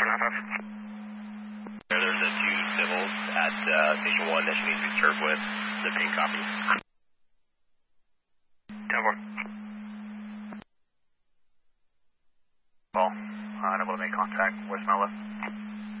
There's a few civils at Station 1 that you need to be served with. The pink copy. 10-4. Unable to make contact. Where's Mela?